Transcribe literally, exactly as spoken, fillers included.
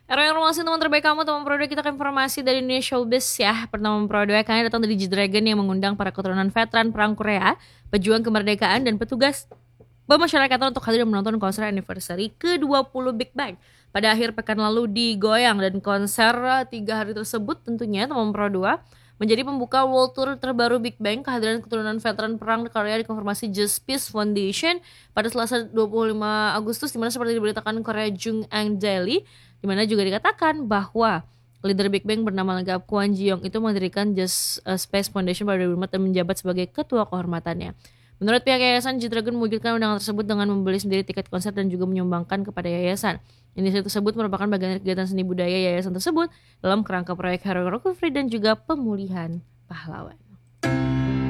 Era informasi teman terbaik kamu, teman Pro dua, kita ke informasi dari dunia showbiz ya. Pertama Pro dua kali datang dari G-Dragon yang mengundang para keturunan veteran perang Korea, pejuang kemerdekaan dan petugas pemasyarakatan untuk hadir menonton konser anniversary ke dua puluh Big Bang. Pada akhir pekan lalu di Goyang dan konser tiga hari tersebut tentunya teman Pro dua menjadi pembuka World Tour terbaru Big Bang. Kehadiran keturunan veteran perang Korea dikonfirmasi Just Peace Foundation pada Selasa dua puluh lima Agustus, di mana seperti diberitakan Korea Jung Ang Daily, di mana juga dikatakan bahwa leader Big Bang bernama lengkap Kwon Ji Young itu mendirikan Just uh, Space Foundation pada dua ribu empat dan menjabat sebagai ketua kehormatannya. Menurut pihak yayasan, G-Dragon mewujudkan undangan tersebut dengan membeli sendiri tiket konser dan juga menyumbangkan kepada yayasan. Inisiatif tersebut merupakan bagian dari kegiatan seni budaya yayasan tersebut dalam kerangka proyek Hero Recovery dan juga pemulihan pahlawan.